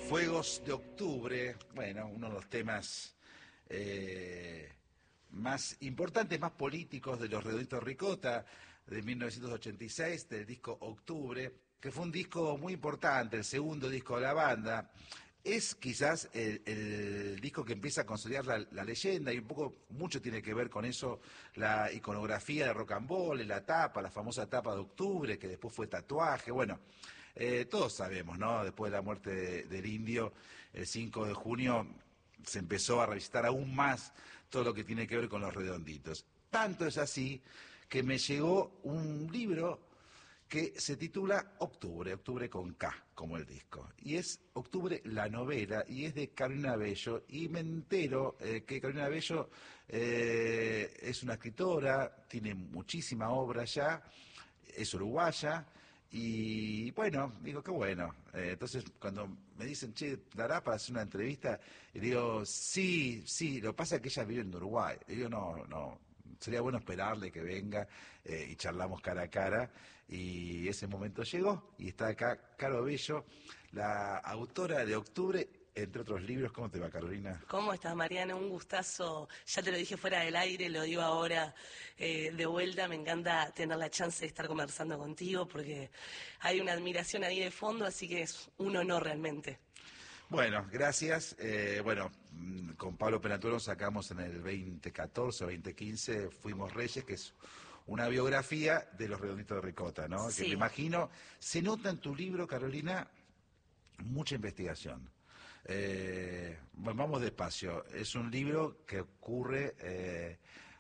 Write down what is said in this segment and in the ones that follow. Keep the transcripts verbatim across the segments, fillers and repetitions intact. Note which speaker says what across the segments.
Speaker 1: Fuegos de Octubre, bueno, uno de los temas eh, más importantes, más políticos de los Redonditos Ricota de mil novecientos ochenta y seis, del disco Octubre, que fue un disco muy importante, el segundo disco de la banda. Es quizás el, el disco que empieza a consolidar la, la leyenda, y un poco, mucho tiene que ver con eso, la iconografía de Rocambole, la tapa, la famosa tapa de Octubre, que después fue tatuaje, bueno. Eh, todos sabemos, ¿no? Después de la muerte de, del indio, el cinco de junio, se empezó a revisitar aún más todo lo que tiene que ver con los Redonditos. Tanto es así que me llegó un libro que se titula Octubre, Octubre con K, como el disco. Y es Octubre la novela, y es de Carolina Bello, y me entero eh, que Carolina Bello eh, es una escritora, tiene muchísima obra ya, es uruguaya. Y bueno, digo, qué bueno. Eh, entonces, cuando me dicen, che, ¿dará para hacer una entrevista? Y digo, sí, sí, lo que pasa es que ella vive en Uruguay. Y digo, no, no, sería bueno esperarle que venga eh, y charlamos cara a cara. Y ese momento llegó y está acá Caro Bello, la autora de Octubre, entre otros libros. ¿Cómo te va, Carolina?
Speaker 2: ¿Cómo estás, Mariana? Un gustazo. Ya te lo dije fuera del aire, lo digo ahora eh, de vuelta. Me encanta tener la chance de estar conversando contigo porque hay una admiración ahí de fondo, así que es un honor realmente.
Speaker 1: Bueno, gracias. Eh, bueno, mm, con Pablo Penatuelo sacamos en el veinte catorce o veinte quince, Fuimos Reyes, que es una biografía de los Redonditos de Ricota, ¿no? Que me
Speaker 2: Sí,
Speaker 1: imagino, se nota en tu libro, Carolina, mucha investigación. Eh, bueno, vamos despacio. Es un libro que ocurre eh,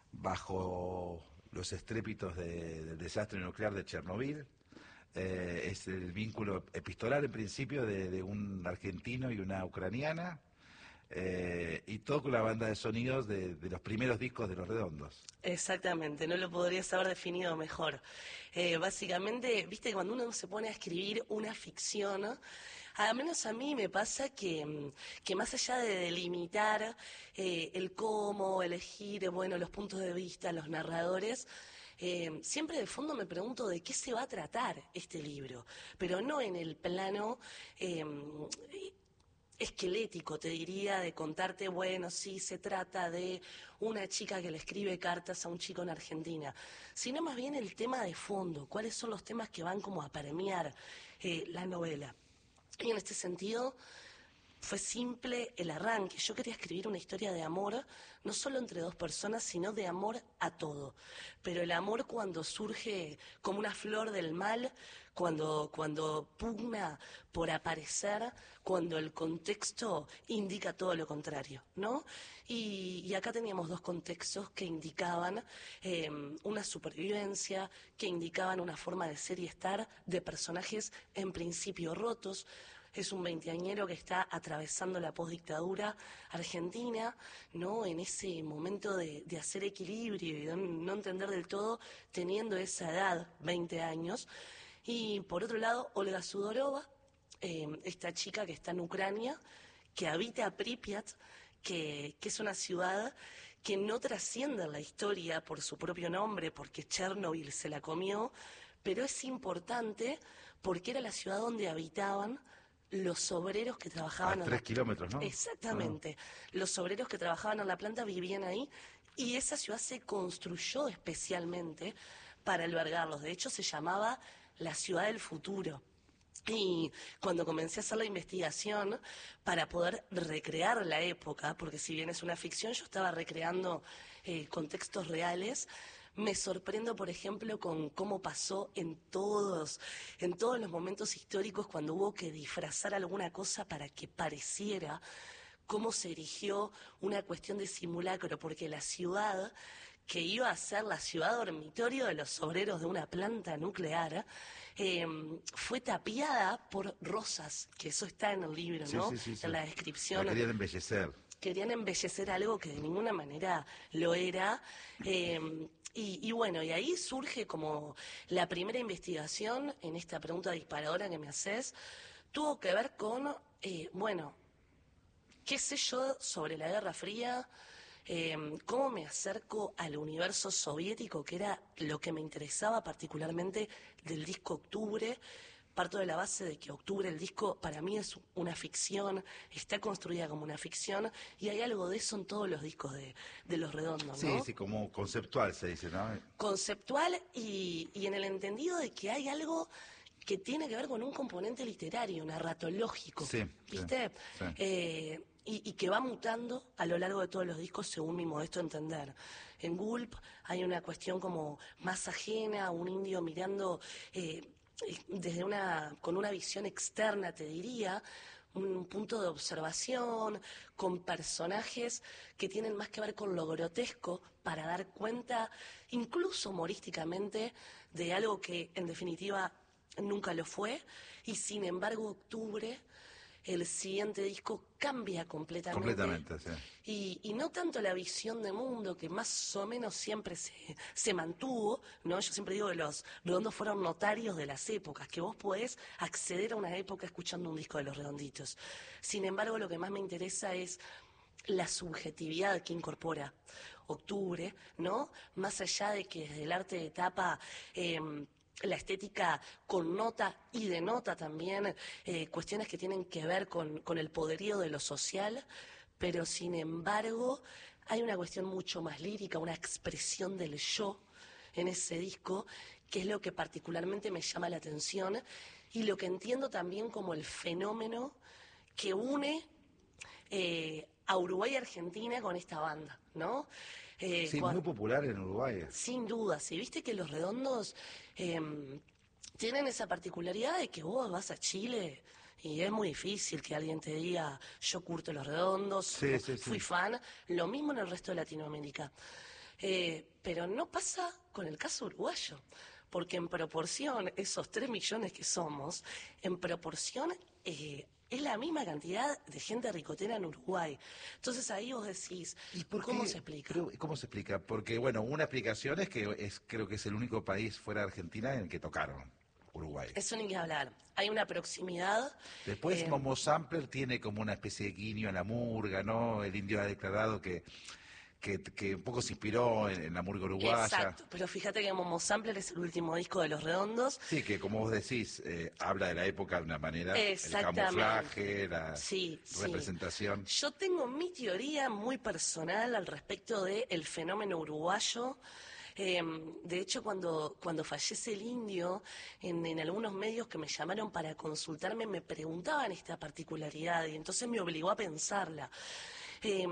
Speaker 1: bajo los estrépitos de- del desastre nuclear de Chernobyl. Eh, es el vínculo epistolar, en principio, de, de un argentino y una ucraniana. Eh, y todo con la banda de sonidos de, de los primeros discos de Los Redondos.
Speaker 2: exactamente, no lo podrías haber definido mejor. Eh, básicamente, viste, cuando uno se pone a escribir una ficción, al menos a mí me pasa que, mm, que más allá de delimitar eh, el cómo, elegir, bueno, los puntos de vista, los narradores, eh, siempre de fondo me pregunto de qué se va a tratar este libro, pero no en el plano eh, esquelético, te diría, de contarte, bueno, sí, se trata de una chica que le escribe cartas a un chico en Argentina, sino más bien el tema de fondo, cuáles son los temas que van como a permear eh, la novela. Y en este sentido, fue simple el arranque. Yo quería escribir una historia de amor, no solo entre dos personas, sino de amor a todo. Pero el amor cuando surge como una flor del mal, cuando, cuando pugna por aparecer, cuando el contexto indica todo lo contrario, ¿no? Y, y acá teníamos dos contextos que indicaban eh, una supervivencia, que indicaban una forma de ser y estar de personajes en principio rotos. Es un veinteañero que está atravesando la postdictadura argentina, ¿no? En ese momento de, de hacer equilibrio y de no entender del todo, teniendo esa edad, veinte años. Y por otro lado, Olga Sudorova, eh, esta chica que está en Ucrania, que habita Pripyat, que, que es una ciudad que no trasciende en la historia por su propio nombre, porque Chernobyl se la comió, pero es importante porque era la ciudad donde habitaban los obreros que
Speaker 1: A
Speaker 2: trabajaban en
Speaker 1: tres
Speaker 2: la...
Speaker 1: kilómetros, ¿no? Ah.
Speaker 2: Exactamente, los obreros que trabajaban en la planta vivían ahí y esa ciudad se construyó especialmente para albergarlos. De hecho, se llamaba la ciudad del futuro. Y cuando comencé a hacer la investigación para poder recrear la época, porque si bien es una ficción, yo estaba recreando eh, contextos reales, me sorprendo, por ejemplo, con cómo pasó en todos, en todos los momentos históricos cuando hubo que disfrazar alguna cosa para que pareciera, cómo se erigió una cuestión de simulacro, porque la ciudad que iba a ser la ciudad dormitorio de los obreros de una planta nuclear, eh, fue tapiada por rosas, que eso está en el libro,
Speaker 1: Sí,
Speaker 2: ¿no?
Speaker 1: sí, sí,
Speaker 2: En
Speaker 1: sí.
Speaker 2: la
Speaker 1: La
Speaker 2: descripción.
Speaker 1: querían embellecer.
Speaker 2: Querían embellecer algo que de ninguna manera lo era. eh, y, y bueno, y ahí surge como la primera investigación en esta pregunta disparadora que me haces, tuvo que ver con, eh, bueno, qué sé yo sobre la Guerra Fría, eh, cómo me acerco al universo soviético, que era lo que me interesaba particularmente del disco Octubre, parto de la base de que Octubre, el disco, para mí es una ficción, está construida como una ficción, y hay algo de eso en todos los discos de, de Los Redondos, ¿no?
Speaker 1: Sí, sí, como conceptual se dice, ¿no?
Speaker 2: Conceptual y, y en el entendido de que hay algo que tiene que ver con un componente literario, narratológico,
Speaker 1: Sí,
Speaker 2: ¿viste?
Speaker 1: sí, sí.
Speaker 2: Eh, y, y que va mutando a lo largo de todos los discos según mi modesto entender. En Gulp hay una cuestión como más ajena, un indio mirando eh, desde una, con una visión externa, te diría, un punto de observación, con personajes que tienen más que ver con lo grotesco para dar cuenta, incluso humorísticamente, de algo que en definitiva nunca lo fue, y sin embargo Octubre, el siguiente disco, cambia completamente.
Speaker 1: Completamente, sí.
Speaker 2: Y, y no tanto la visión de mundo, que más o menos siempre se, se mantuvo, ¿no? Yo siempre digo que los Redondos fueron notarios de las épocas, que vos podés acceder a una época escuchando un disco de Los Redonditos. Sin embargo, lo que más me interesa es la subjetividad que incorpora Octubre, ¿no? Más allá de que desde el arte de tapa eh, la estética connota y denota también eh, cuestiones que tienen que ver con, con el poderío de lo social, pero sin embargo hay una cuestión mucho más lírica, una expresión del yo en ese disco, que es lo que particularmente me llama la atención y lo que entiendo también como el fenómeno que une eh, a Uruguay y Argentina con esta banda, ¿no? Eh,
Speaker 1: Sí, muy
Speaker 2: cua-
Speaker 1: popular en Uruguay.
Speaker 2: sin duda, si viste que Los Redondos eh, tienen esa particularidad de que vos vas a Chile y es muy difícil que alguien te diga yo curto Los Redondos,
Speaker 1: Sí,
Speaker 2: no,
Speaker 1: sí,
Speaker 2: fui
Speaker 1: sí.
Speaker 2: fan, lo mismo en el resto de Latinoamérica. Eh, pero no pasa con el caso uruguayo, porque en proporción, esos tres millones que somos, en proporción eh, es la misma cantidad de gente ricotera en Uruguay. Entonces ahí vos decís,
Speaker 1: ¿Y por
Speaker 2: ¿cómo se
Speaker 1: qué?
Speaker 2: explica?
Speaker 1: Pero, ¿cómo se explica? Porque, bueno, una explicación es que es, creo que es el único país fuera de Argentina en el que tocaron, Uruguay.
Speaker 2: Eso ni que hablar. Hay una proximidad.
Speaker 1: Después
Speaker 2: eh,
Speaker 1: Momo Sampler tiene como una especie de guiño a la murga, ¿no? El indio ha declarado que, que, que un poco se inspiró en, en la murga uruguaya.
Speaker 2: exacto, pero fíjate que Momo Sampler es el último disco de Los Redondos.
Speaker 1: Sí, que como vos decís, eh, habla de la época de una manera, el
Speaker 2: Exactamente.
Speaker 1: camuflaje, la
Speaker 2: Sí, sí.
Speaker 1: representación.
Speaker 2: Yo tengo mi teoría muy personal al respecto del fenómeno uruguayo. Eh, de hecho, cuando, cuando fallece el indio, en, en algunos medios que me llamaron para consultarme me preguntaban esta particularidad y entonces me obligó a pensarla. Eh,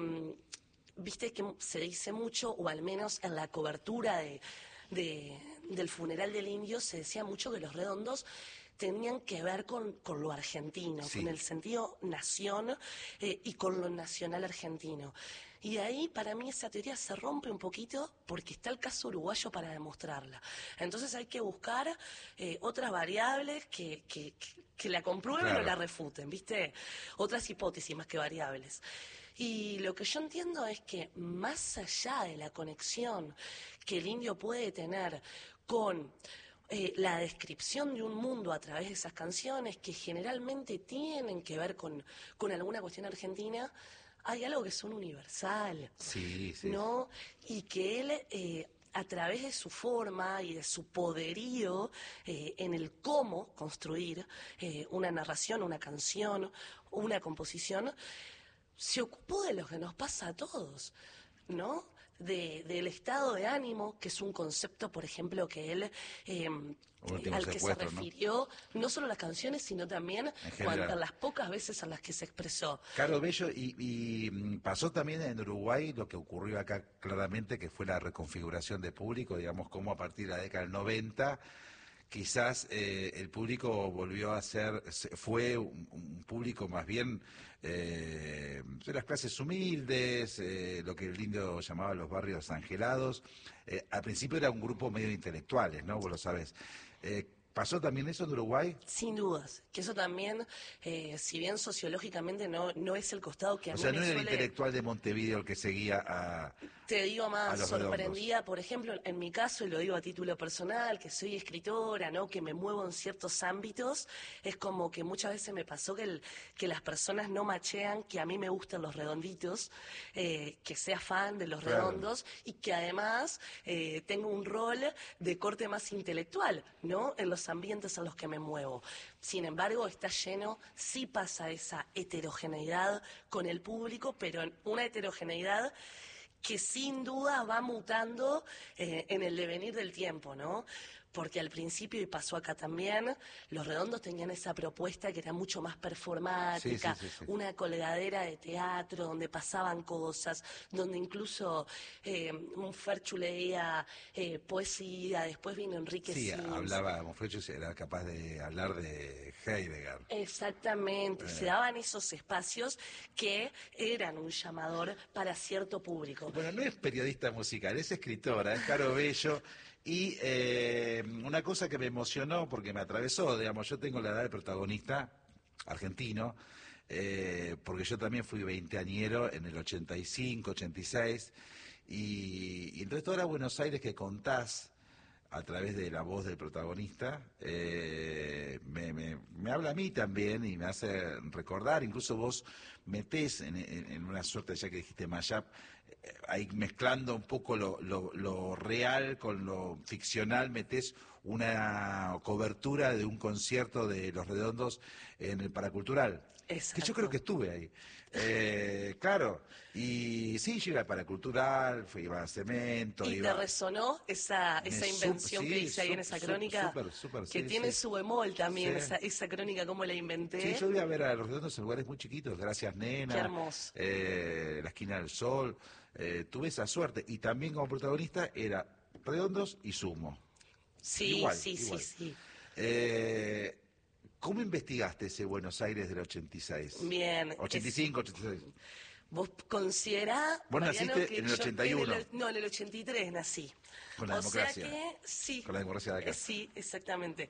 Speaker 2: Viste que se dice mucho, o al menos en la cobertura de, de- del funeral del indio, se decía mucho que Los Redondos tenían que ver con, con lo argentino, con
Speaker 1: Sí,
Speaker 2: el sentido nación eh, y con lo nacional argentino. Y de ahí para mí esa teoría se rompe un poquito porque está el caso uruguayo para demostrarla. Entonces hay que buscar eh, otras variables que, que, que- que la comprueben o
Speaker 1: claro.
Speaker 2: la refuten, ¿viste? Otras hipótesis más que variables. Y lo que yo entiendo es que más allá de la conexión que el indio puede tener con eh, la descripción de un mundo a través de esas canciones que generalmente tienen que ver con, con alguna cuestión argentina, hay algo que es un universal,
Speaker 1: Sí, sí.
Speaker 2: ¿no? Y que él, eh, a través de su forma y de su poderío eh, en el cómo construir eh, una narración, una canción, una composición, se ocupó de lo que nos pasa a todos, ¿no? De, del estado de ánimo, que es un concepto, por ejemplo, que él eh,
Speaker 1: Último
Speaker 2: al que se
Speaker 1: secuestro, ¿no?
Speaker 2: refirió, no solo las canciones, sino también
Speaker 1: En
Speaker 2: cuan-
Speaker 1: general.
Speaker 2: en las pocas veces en las que se expresó.
Speaker 1: Caro Bello, y, y, mm, pasó también en Uruguay lo que ocurrió acá claramente, que fue la reconfiguración de público, digamos, como a partir de la década del noventa, quizás eh, el público volvió a ser, se- fue un, un público más bien eh, de las clases humildes, eh, lo que el indio llamaba los barrios angelados. Eh, al principio era un grupo medio de intelectuales, ¿no? Vos lo sabés. Eh, ¿pasó también eso en Uruguay?
Speaker 2: Sin dudas, que eso también, eh, si bien sociológicamente no, no es el costado que a
Speaker 1: O
Speaker 2: mí
Speaker 1: sea, no
Speaker 2: me
Speaker 1: era el
Speaker 2: suele.
Speaker 1: intelectual de Montevideo el que seguía a,
Speaker 2: Te digo
Speaker 1: a
Speaker 2: más,
Speaker 1: los redondos.
Speaker 2: sorprendida, por ejemplo, en mi caso, y lo digo a título personal, que soy escritora, ¿no? Que me muevo en ciertos ámbitos, es como que muchas veces me pasó que, el- que las personas no machean que a mí me gustan los redonditos, eh, que sea fan de los
Speaker 1: Claro.
Speaker 2: redondos y que además eh, tengo un rol de corte más intelectual, ¿no? En los los ambientes en los que me muevo. Sin embargo, está lleno, sí pasa esa heterogeneidad con el público, pero en una heterogeneidad que sin duda va mutando eh, en el devenir del tiempo, ¿no? Porque al principio, y pasó acá también, Los Redondos tenían esa propuesta que era mucho más performática,
Speaker 1: Sí, sí, sí, sí.
Speaker 2: una colgadera de teatro donde pasaban cosas, donde incluso eh, un Ferchu leía eh, poesía, después vino Enrique
Speaker 1: Sí,
Speaker 2: Sims.
Speaker 1: hablaba, Monfrechus era capaz de hablar de Heidegger.
Speaker 2: Exactamente, se
Speaker 1: Eh,
Speaker 2: daban esos espacios que eran un llamador para cierto público.
Speaker 1: Bueno, no es periodista musical, es escritora, es Caro Bello. Y eh, una cosa que me emocionó, porque me atravesó, digamos, yo tengo la edad de protagonista argentino, eh, porque yo también fui veinteañero en el ochenta y cinco, ochenta y seis, y, y entonces toda la Buenos Aires que contás a través de la voz del protagonista, eh, me, me, me habla a mí también y me hace recordar, incluso vos metés en, en, en una suerte, ya que dijiste mashup, eh, ahí mezclando un poco lo, lo, lo real con lo ficcional, metés una cobertura de un concierto de Los Redondos en el Paracultural, que yo creo
Speaker 2: Exacto.
Speaker 1: que estuve ahí. Eh, claro, y sí, yo iba al Paracultural, fui, iba a Cemento,
Speaker 2: ¿Y te
Speaker 1: iba...
Speaker 2: resonó esa,
Speaker 1: Me
Speaker 2: esa
Speaker 1: sup-
Speaker 2: invención que
Speaker 1: sí,
Speaker 2: hice ahí en
Speaker 1: sup-
Speaker 2: esa
Speaker 1: sup-
Speaker 2: crónica?
Speaker 1: súper, súper,
Speaker 2: Que
Speaker 1: sí,
Speaker 2: tiene
Speaker 1: sí.
Speaker 2: su bemol
Speaker 1: Sí.
Speaker 2: también, esa, esa crónica, cómo la
Speaker 1: Sí,
Speaker 2: inventé.
Speaker 1: yo voy a ver a Los Redondos en lugares muy chiquitos, Gracias
Speaker 2: Qué
Speaker 1: Nena,
Speaker 2: hermoso.
Speaker 1: eh, La Esquina del Sol, eh, tuve esa suerte. Y también como protagonista era Redondos y Sumo.
Speaker 2: Sí,
Speaker 1: Igual,
Speaker 2: sí, sí,
Speaker 1: igual.
Speaker 2: sí.
Speaker 1: Eh, ¿Cómo investigaste ese Buenos Aires del ochenta y seis?
Speaker 2: Bien,
Speaker 1: ochenta y
Speaker 2: es,
Speaker 1: cinco, ochenta y seis.
Speaker 2: vos considerá,
Speaker 1: Vos
Speaker 2: Mariano,
Speaker 1: naciste
Speaker 2: que
Speaker 1: en el
Speaker 2: yo
Speaker 1: ochenta y
Speaker 2: en
Speaker 1: uno,
Speaker 2: el, no, en el ochenta y tres nací.
Speaker 1: con la
Speaker 2: O sea
Speaker 1: democracia,
Speaker 2: que sí,
Speaker 1: con la democracia de
Speaker 2: eh,
Speaker 1: acá.
Speaker 2: sí, exactamente.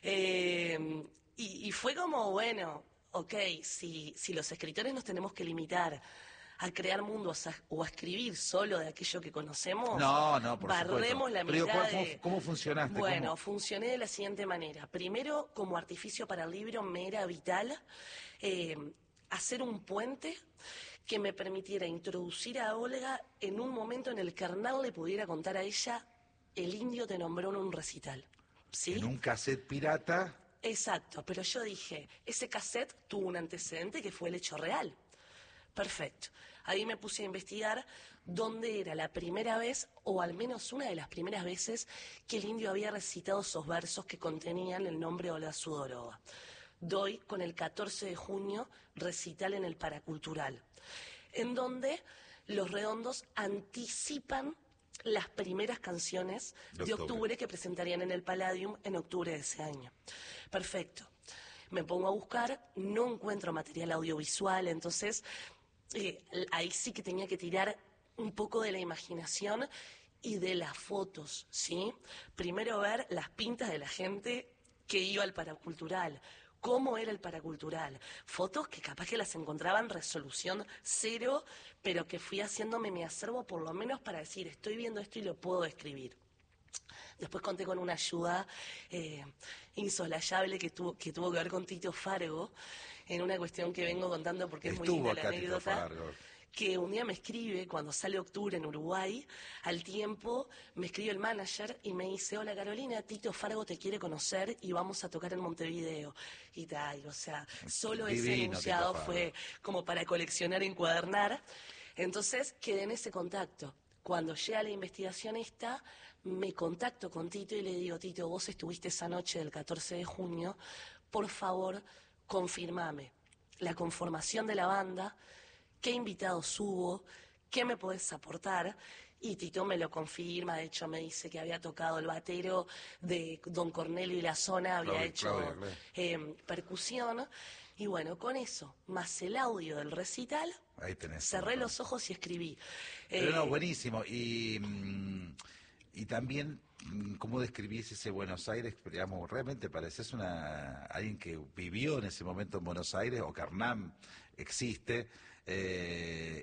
Speaker 2: Eh, y, y fue como, bueno, ok, si, si los escritores nos tenemos que limitar a crear mundos a- o a escribir solo de aquello que conocemos,
Speaker 1: No, no, por supuesto.
Speaker 2: barremos la
Speaker 1: Pero digo,
Speaker 2: mitad
Speaker 1: ¿cuál- ¿cómo,
Speaker 2: de...
Speaker 1: cómo funcionaste?
Speaker 2: Bueno,
Speaker 1: ¿Cómo?
Speaker 2: funcioné de la siguiente manera. Primero, como artificio para el libro, me era vital eh, hacer un puente que me permitiera introducir a Olga en un momento en el que Hernán le pudiera contar a ella, el indio te nombró en un recital.
Speaker 1: En
Speaker 2: ¿Sí?
Speaker 1: un cassette pirata.
Speaker 2: Exacto, pero yo dije, ese cassette tuvo un antecedente que fue el hecho real. Perfecto. Ahí me puse a investigar dónde era la primera vez, o al menos una de las primeras veces, que el indio había recitado esos versos que contenían el nombre Olga Sudorova. Doy con el catorce de junio recital en el Paracultural, en donde Los Redondos anticipan las primeras canciones
Speaker 1: De
Speaker 2: de
Speaker 1: octubre.
Speaker 2: octubre que presentarían en el Palladium en octubre de ese año. Perfecto. Me pongo a buscar, no encuentro material audiovisual, entonces eh, ahí sí que tenía que tirar un poco de la imaginación y de las fotos, ¿sí? Primero ver las pintas de la gente que iba al paracultural, cómo era el paracultural, fotos que capaz que las encontraba en resolución cero, pero que fui haciéndome mi acervo por lo menos para decir, estoy viendo esto y lo puedo describir. Después conté con una ayuda eh, insolayable que tuvo, que tuvo que ver con Tito Fargo, en una cuestión que vengo contando porque es muy
Speaker 1: Estuvo
Speaker 2: linda la
Speaker 1: acá Tito
Speaker 2: anécdota,
Speaker 1: Fargo.
Speaker 2: que un día me escribe, cuando sale octubre en Uruguay, al tiempo me escribe el manager y me dice, hola Carolina, Tito Fargo te quiere conocer y vamos a tocar en Montevideo. Y tal, o sea, solo ese
Speaker 1: Divino Tito
Speaker 2: enunciado
Speaker 1: Fargo.
Speaker 2: fue como para coleccionar, encuadernar. Entonces quedé en ese contacto. Cuando llega la investigación esta, me contacto con Tito y le digo, Tito, vos estuviste esa noche del catorce de junio, por favor, confirmame la conformación de la banda, qué invitados hubo, qué me podés aportar. Y Tito me lo confirma, de hecho me dice que había tocado el batero de Don Cornelio y la zona, había
Speaker 1: Claudia,
Speaker 2: hecho
Speaker 1: Claudia, claro.
Speaker 2: eh, percusión. Y bueno, con eso, más el audio del recital,
Speaker 1: Ahí tenés.
Speaker 2: cerré
Speaker 1: todo.
Speaker 2: los ojos y escribí.
Speaker 1: Pero no,
Speaker 2: Eh,
Speaker 1: buenísimo. Y, mm, y también, mm, ¿cómo describís ese Buenos Aires? Digamos, realmente pareces una alguien que vivió en ese momento en Buenos Aires, o que Hernán existe, eh,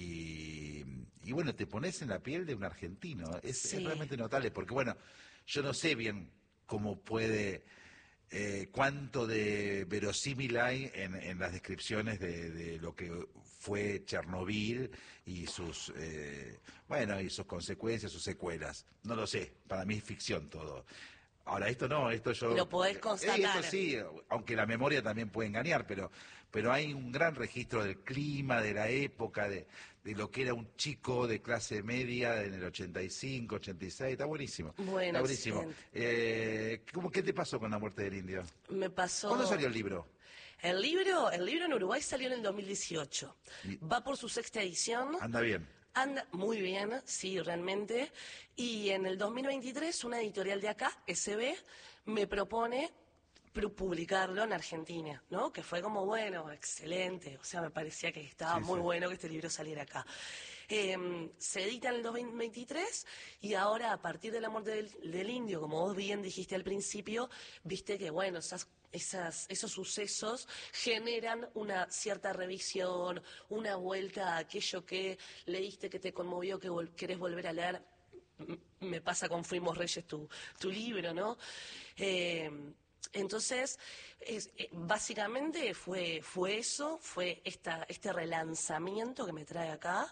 Speaker 1: y, y bueno, te pones en la piel de un argentino. Es, es
Speaker 2: sí,
Speaker 1: realmente notable, porque bueno, yo no sé bien cómo puede... Eh, cuánto de verosímil hay en, en las descripciones de, de lo que fue Chernobyl y sus eh, bueno y sus consecuencias, sus secuelas. No lo sé, para mí es ficción todo. Ahora, esto no, esto yo...
Speaker 2: Lo podés
Speaker 1: eh,
Speaker 2: constatar.
Speaker 1: Esto sí, aunque la memoria también puede engañar, pero, pero hay un gran registro del clima, de la época, de, de lo que era un chico de clase media en el ochenta y cinco, ochenta y seis, está buenísimo,
Speaker 2: Bueno,
Speaker 1: está buenísimo.
Speaker 2: excelente.
Speaker 1: Eh, ¿cómo, ¿Qué te pasó con la muerte del indio?
Speaker 2: Me
Speaker 1: ¿Cuándo
Speaker 2: pasó...
Speaker 1: salió el libro?
Speaker 2: El libro, el libro en Uruguay salió en el dos mil dieciocho.
Speaker 1: Y-
Speaker 2: Va por su sexta edición.
Speaker 1: Anda bien.
Speaker 2: Anda muy bien, sí, realmente. Y en el dos mil veintitrés, una editorial de acá, S B, me propone pu- publicarlo en Argentina, ¿no? Que fue como, bueno, excelente. O sea, me parecía que estaba
Speaker 1: Sí,
Speaker 2: muy
Speaker 1: sí.
Speaker 2: bueno que este libro saliera acá. Eh, se edita en el dos mil veintitrés y ahora, a partir de la muerte del, del indio, como vos bien dijiste al principio, viste que, bueno, esas esas, esos sucesos generan una cierta revisión, una vuelta a aquello que leíste, que te conmovió, que vol- querés volver a leer. M- Me pasa con Fuimos Reyes, tu, tu libro, ¿no? Eh, entonces, es- eh, básicamente fue, fue eso, fue esta, este relanzamiento que me trae acá.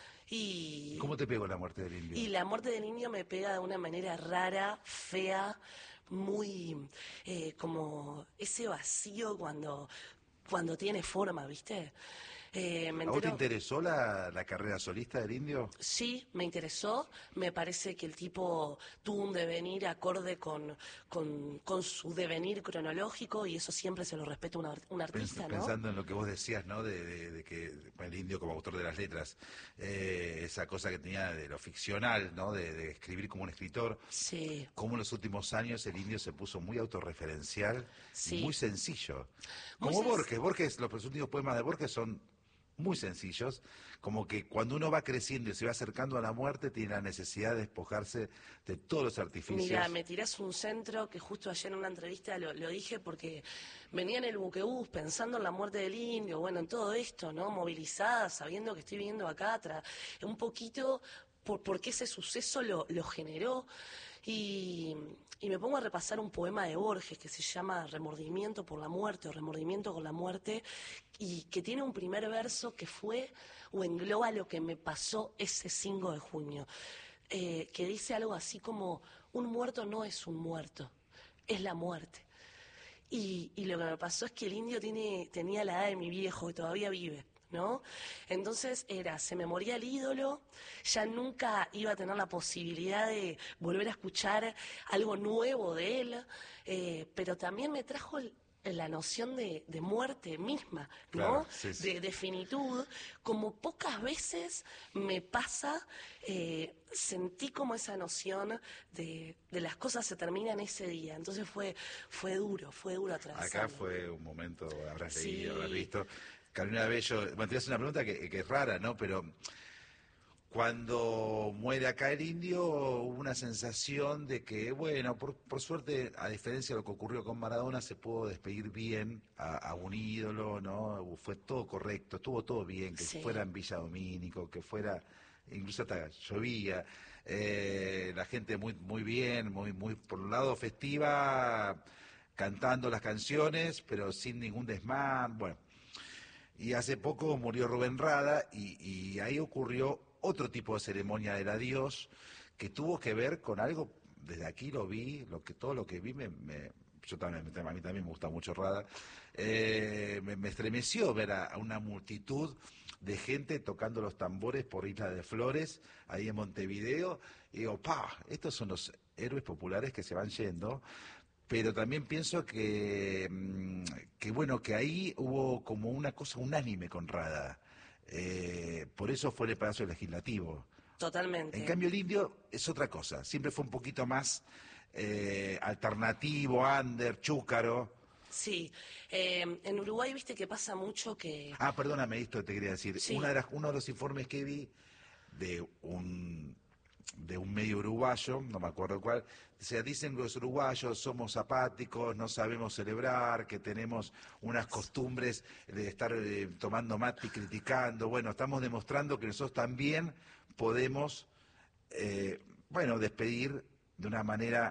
Speaker 2: Y,
Speaker 1: ¿Cómo te pegó la muerte del
Speaker 2: y
Speaker 1: indio?
Speaker 2: la muerte del niño me pega de una manera rara, fea, muy eh, como ese vacío cuando, cuando tiene forma, ¿viste? Eh, me
Speaker 1: ¿A vos te
Speaker 2: entero,
Speaker 1: interesó la, la carrera solista del indio?
Speaker 2: sí, me interesó, me parece que el tipo tuvo un devenir acorde con, con, con su devenir cronológico y eso siempre se lo respeta un, ar- un
Speaker 1: Pens-
Speaker 2: artista, ¿no?
Speaker 1: Pensando en lo que vos decías, ¿no? De, de- de que el indio como autor de las letras, eh, esa cosa que tenía de lo ficcional, ¿no? De, de escribir como un escritor,
Speaker 2: Sí,
Speaker 1: cómo en los últimos años el indio se puso muy autorreferencial y muy
Speaker 2: sí.
Speaker 1: sencillo.
Speaker 2: Muy
Speaker 1: Como
Speaker 2: sen-
Speaker 1: Borges, Borges, los últimos poemas de Borges son muy sencillos, como que cuando uno va creciendo y se va acercando a la muerte, tiene la necesidad de despojarse de todos los
Speaker 2: Mira,
Speaker 1: artificios.
Speaker 2: me tirás un centro que justo ayer en una entrevista lo, lo dije porque venía en el buquebús pensando en la muerte del indio, bueno, en todo esto, ¿no? Movilizada, sabiendo que estoy viviendo acá, tra- un poquito por, por qué ese suceso lo, lo generó. Y, y me pongo a repasar un poema de Borges que se llama Remordimiento por la muerte o Remordimiento con la muerte y que tiene un primer verso que fue o engloba lo que me pasó ese cinco de junio, eh, que dice algo así como, un muerto no es un muerto, es la muerte. Y, y lo que me pasó es que el indio tiene, tenía la edad de mi viejo, que todavía vive, ¿no? Entonces era, se me moría el ídolo, ya nunca iba a tener la posibilidad de volver a escuchar algo nuevo de él, eh, pero también me trajo el- la noción de, de muerte misma,
Speaker 1: Claro,
Speaker 2: ¿no?
Speaker 1: sí, sí.
Speaker 2: De, de finitud, como pocas veces me pasa, eh, sentí como esa noción de, de las cosas se terminan ese día. Entonces fue, fue duro, fue duro
Speaker 1: Acá
Speaker 2: atravesarlo.
Speaker 1: fue un momento, habrás leído, habrás
Speaker 2: Sí,
Speaker 1: visto. Carolina Bello, bueno, te hace una pregunta que, que es rara, ¿no? Pero cuando muere acá el indio, hubo una sensación de que, bueno, por, por suerte, a diferencia de lo que ocurrió con Maradona, se pudo despedir bien a, a un ídolo, ¿no? Fue todo correcto, estuvo todo bien, que fuera
Speaker 2: sí.
Speaker 1: en Villa Domínico, que fuera, incluso hasta llovía, eh, la gente muy, muy bien, muy, muy, por un lado festiva, cantando las canciones, pero sin ningún desmán, bueno. Y hace poco murió Rubén Rada y, y ahí ocurrió otro tipo de ceremonia del adiós que tuvo que ver con algo, desde aquí lo vi, lo que todo lo que vi, me, me- yo también, a mí también me gusta mucho Rada, eh, me, me estremeció ver a, a una multitud de gente tocando los tambores por Isla de Flores, ahí en Montevideo, y digo, pa, estos son los héroes populares que se van yendo, pero también pienso que, mm, que bueno, que ahí hubo como una cosa unánime con Rada. Eh, por eso fue en el Palacio Legislativo. En
Speaker 2: Totalmente.
Speaker 1: cambio el indio es otra cosa, siempre fue un poquito más eh, alternativo, under, chúcaro.
Speaker 2: Sí. Eh, en Uruguay, viste que pasa mucho que...
Speaker 1: Ah, perdóname, esto te quería decir. Una
Speaker 2: Sí,
Speaker 1: de las, uno de los informes que vi de un de un medio uruguayo, no me acuerdo cuál, o sea, dicen que los uruguayos somos apáticos, no sabemos celebrar, que tenemos unas costumbres de estar eh, tomando mate y criticando. Bueno, estamos demostrando que nosotros también podemos, eh, bueno, despedir de una manera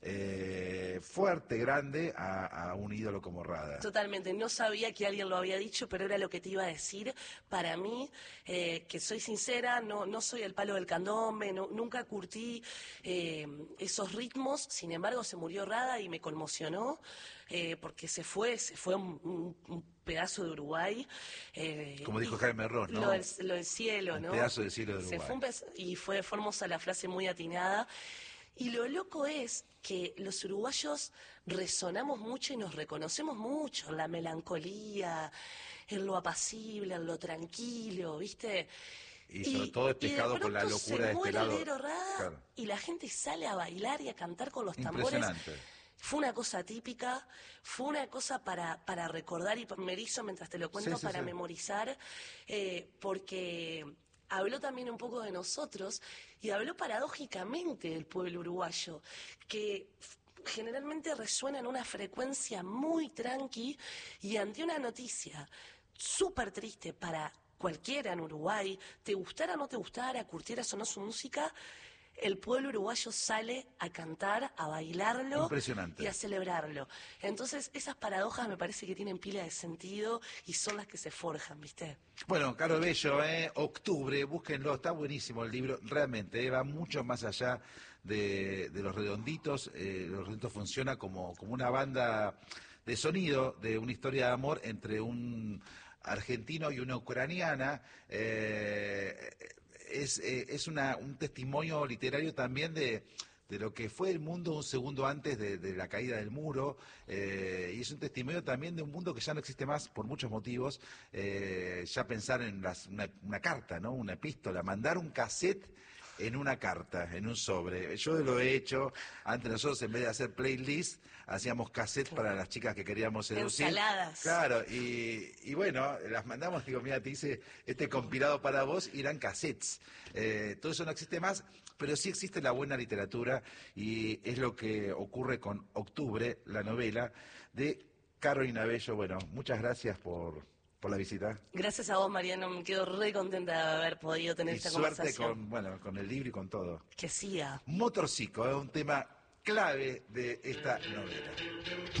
Speaker 1: eh, fuerte, grande, a, a un ídolo como Rada.
Speaker 2: Totalmente, no sabía que alguien lo había dicho, pero era lo que te iba a decir. Para mí, eh, que soy sincera, no, no soy el palo del candombe, no, nunca curtí eh, esos ritmos, sin embargo se murió Rada y me conmocionó, eh, porque se fue, se fue un, un, un pedazo de Uruguay. Eh,
Speaker 1: Como dijo
Speaker 2: y
Speaker 1: Jaime Ross, ¿no?
Speaker 2: Lo del, lo del cielo,
Speaker 1: un
Speaker 2: ¿no?
Speaker 1: pedazo del cielo de
Speaker 2: Se
Speaker 1: Uruguay.
Speaker 2: fue un pedazo, y fue, fue hermosa la frase, muy atinada. Y lo loco es que los uruguayos resonamos mucho y nos reconocemos mucho en la melancolía, en lo apacible, en lo tranquilo, ¿viste?
Speaker 1: Y sobre todo
Speaker 2: y de
Speaker 1: despejado con la
Speaker 2: pronto se
Speaker 1: locura de este
Speaker 2: muere el
Speaker 1: lado.
Speaker 2: Negro Rada
Speaker 1: Claro.
Speaker 2: y la gente sale a bailar y a cantar con los tambores.
Speaker 1: Impresionante.
Speaker 2: Fue una cosa típica, fue una cosa para, para recordar y me erizo mientras te lo cuento,
Speaker 1: Sí, sí,
Speaker 2: para
Speaker 1: sí.
Speaker 2: memorizar, eh, porque habló también un poco de nosotros y habló paradójicamente del pueblo uruguayo, que generalmente resuena en una frecuencia muy tranqui y ante una noticia súper triste para cualquiera en Uruguay, te gustara o no te gustara, curtieras o no su música, el pueblo uruguayo sale a cantar, a bailarlo
Speaker 1: Impresionante.
Speaker 2: y a celebrarlo. Entonces, esas paradojas me parece que tienen pila de sentido y son las que se forjan, ¿viste?
Speaker 1: Bueno, Caro Bello, ¿eh? Octubre, búsquenlo, está buenísimo el libro, realmente, ¿eh? Va mucho más allá de, de Los Redonditos. Eh, Los Redonditos funciona como, como una banda de sonido, de una historia de amor entre un argentino y una ucraniana. Eh, es eh, es una, un testimonio literario también de, de lo que fue el mundo un segundo antes de, de la caída del muro, eh, y es un testimonio también de un mundo que ya no existe más por muchos motivos. Eh, ya pensar en las, una, una carta, ¿no? Una epístola, mandar un cassette en una carta, en un sobre. Yo lo he hecho. Antes nosotros, en vez de hacer playlist, hacíamos cassette para las chicas que queríamos seducir.
Speaker 2: Ensaladas.
Speaker 1: Claro, y, y bueno, las mandamos, digo, mira, te hice este compilado para vos, y eran cassettes. Eh, todo eso no existe más, pero sí existe la buena literatura, y es lo que ocurre con Octubre, la novela de Carolina Bello. Bueno, muchas gracias por, por la visita.
Speaker 2: Gracias a vos, Mariano, me quedo re contenta de haber podido tener
Speaker 1: Y
Speaker 2: esta
Speaker 1: suerte
Speaker 2: conversación.
Speaker 1: con, bueno, con el libro y con todo.
Speaker 2: Que siga.
Speaker 1: Motorcico es un tema clave de esta novela.